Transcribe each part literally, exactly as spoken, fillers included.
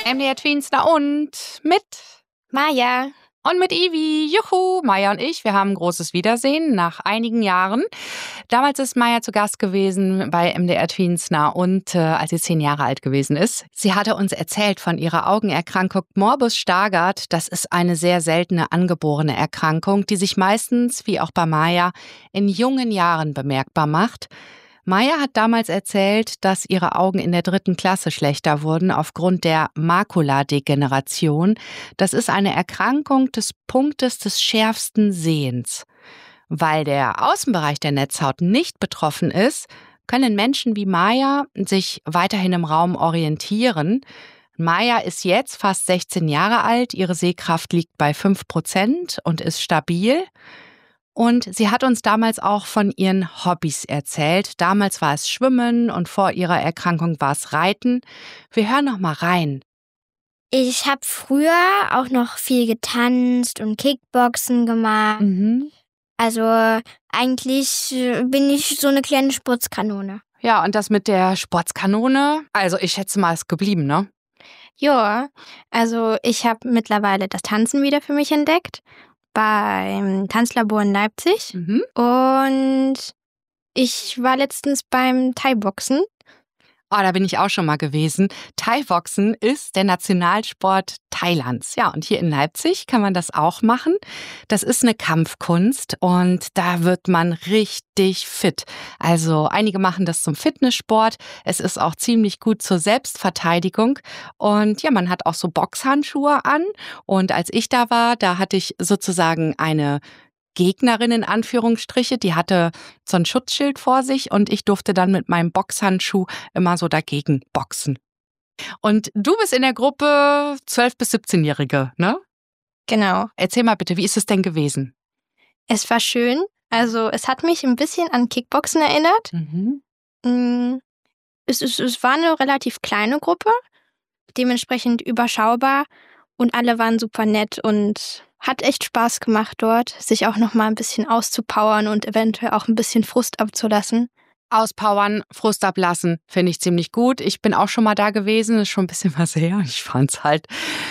M D R Tweens, na und mit Maja. Und mit Ivi. Juhu, Maja und ich, wir haben ein großes Wiedersehen nach einigen Jahren. Damals ist Maja zu Gast gewesen bei M D R Tweens, na und äh, als sie zehn Jahre alt gewesen ist. Sie hatte uns erzählt von ihrer Augenerkrankung Morbus Stargardt. Das ist eine sehr seltene angeborene Erkrankung, die sich meistens, wie auch bei Maja, in jungen Jahren bemerkbar macht. Maja hat damals erzählt, dass ihre Augen in der dritten Klasse schlechter wurden aufgrund der Makuladegeneration. Das ist eine Erkrankung des Punktes des schärfsten Sehens. Weil der Außenbereich der Netzhaut nicht betroffen ist, können Menschen wie Maja sich weiterhin im Raum orientieren. Maja ist jetzt fast sechzehn Jahre alt, ihre Sehkraft liegt bei fünf Prozent und ist stabil. Und sie hat uns damals auch von ihren Hobbys erzählt. Damals war es Schwimmen und vor ihrer Erkrankung war es Reiten. Wir hören noch mal rein. Ich habe früher auch noch viel getanzt und Kickboxen gemacht. Mhm. Also eigentlich bin ich so eine kleine Sportskanone. Ja, und das mit der Sportskanone, also ich schätze mal, ist geblieben, ne? Ja, also ich habe mittlerweile das Tanzen wieder für mich entdeckt. Beim Tanzlabor in Leipzig. Mhm. Und ich war letztens beim Thai-Boxen. Oh, da bin ich auch schon mal gewesen. Thai-Boxen ist der Nationalsport Thailands. Ja, und hier in Leipzig kann man das auch machen. Das ist eine Kampfkunst und da wird man richtig fit. Also einige machen das zum Fitnesssport. Es ist auch ziemlich gut zur Selbstverteidigung. Und ja, man hat auch so Boxhandschuhe an. Und als ich da war, da hatte ich sozusagen eine Gegnerin in Anführungsstriche, die hatte so ein Schutzschild vor sich und ich durfte dann mit meinem Boxhandschuh immer so dagegen boxen. Und du bist in der Gruppe zwölf- bis siebzehnjährige, ne? Genau. Erzähl mal bitte, wie ist es denn gewesen? Es war schön. Also es hat mich ein bisschen an Kickboxen erinnert. Mhm. Es, es, es war eine relativ kleine Gruppe, dementsprechend überschaubar und alle waren super nett und hat echt Spaß gemacht dort, sich auch noch mal ein bisschen auszupowern und eventuell auch ein bisschen Frust abzulassen. Auspowern, Frust ablassen, finde ich ziemlich gut. Ich bin auch schon mal da gewesen, ist schon ein bisschen was her. Ich fand's halt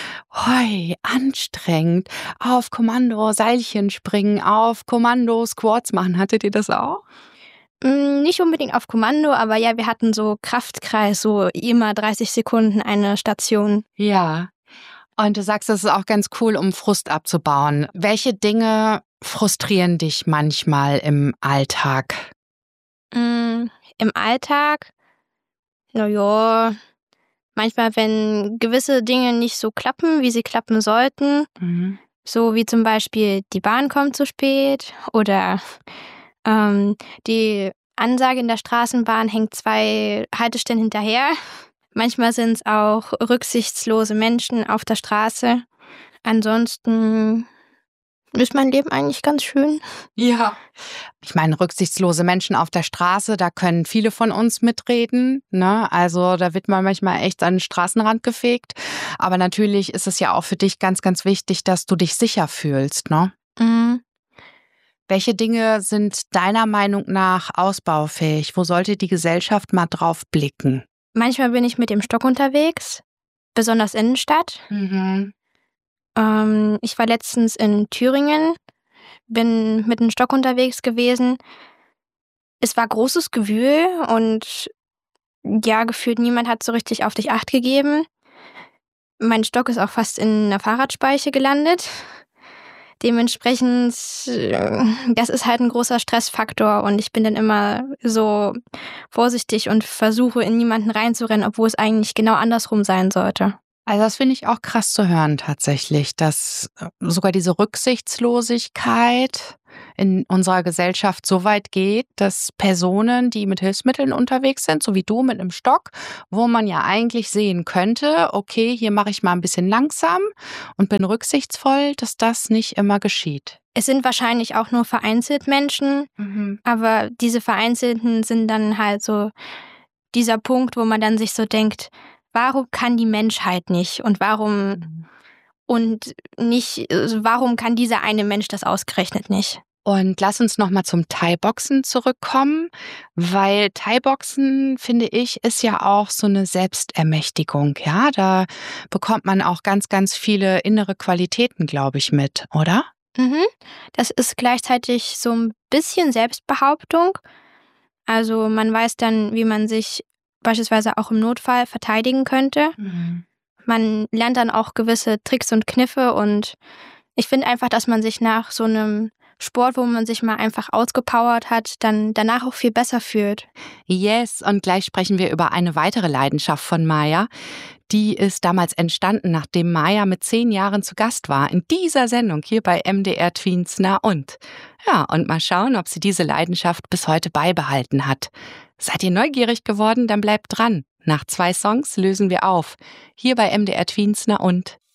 hoi, anstrengend. Auf Kommando Seilchen springen, auf Kommando Squats machen. Hattet ihr das auch? Nicht unbedingt auf Kommando, aber ja, wir hatten so Kraftkreis, so immer dreißig Sekunden eine Station. Ja. Und du sagst, das ist auch ganz cool, um Frust abzubauen. Welche Dinge frustrieren dich manchmal im Alltag? Mm, Im Alltag, naja, manchmal, wenn gewisse Dinge nicht so klappen, wie sie klappen sollten, Mhm. so wie zum Beispiel die Bahn kommt zu spät oder ähm, die Ansage in der Straßenbahn hängt zwei Haltestellen hinterher. Manchmal sind es auch rücksichtslose Menschen auf der Straße. Ansonsten ist mein Leben eigentlich ganz schön. Ja. Ich meine, rücksichtslose Menschen auf der Straße, da können viele von uns mitreden, ne? Also da wird man manchmal echt an den Straßenrand gefegt. Aber natürlich ist es ja auch für dich ganz, ganz wichtig, dass du dich sicher fühlst, ne? Mhm. Welche Dinge sind deiner Meinung nach ausbaufähig? Wo sollte die Gesellschaft mal drauf blicken? Manchmal bin ich mit dem Stock unterwegs, besonders Innenstadt. Mhm. Ähm, ich war letztens in Thüringen, bin mit dem Stock unterwegs gewesen. Es war großes Gewühl und ja, gefühlt niemand hat so richtig auf dich Acht gegeben. Mein Stock ist auch fast in einer Fahrradspeiche gelandet. Dementsprechend, äh, das ist halt ein großer Stressfaktor und ich bin dann immer so vorsichtig und versuche in niemanden reinzurennen, obwohl es eigentlich genau andersrum sein sollte. Also das finde ich auch krass zu hören tatsächlich, dass sogar diese Rücksichtslosigkeit in unserer Gesellschaft so weit geht, dass Personen, die mit Hilfsmitteln unterwegs sind, so wie du mit einem Stock, wo man ja eigentlich sehen könnte, okay, hier mache ich mal ein bisschen langsam und bin rücksichtsvoll, dass das nicht immer geschieht. Es sind wahrscheinlich auch nur vereinzelt Menschen, Mhm. aber diese Vereinzelten sind dann halt so dieser Punkt, wo man dann sich so denkt, warum kann die Menschheit nicht und warum und nicht, warum kann dieser eine Mensch das ausgerechnet nicht? Und lass uns noch mal zum Thai-Boxen zurückkommen, weil Thai-Boxen, finde ich, ist ja auch so eine Selbstermächtigung, ja? Da bekommt man auch ganz, ganz viele innere Qualitäten, glaube ich, mit, oder? Mhm. Das ist gleichzeitig so ein bisschen Selbstbehauptung. Also, man weiß dann, wie man sich beispielsweise auch im Notfall verteidigen könnte. Mhm. Man lernt dann auch gewisse Tricks und Kniffe und ich finde einfach, dass man sich nach so einem Sport, wo man sich mal einfach ausgepowert hat, dann danach auch viel besser fühlt. Yes, und gleich sprechen wir über eine weitere Leidenschaft von Maya. Die ist damals entstanden, nachdem Maya mit zehn Jahren zu Gast war in dieser Sendung hier bei M D R Tweens Na und. Ja, und mal schauen, ob sie diese Leidenschaft bis heute beibehalten hat. Seid ihr neugierig geworden? Dann bleibt dran. Nach zwei Songs lösen wir auf. Hier bei M D R Tweens Na und.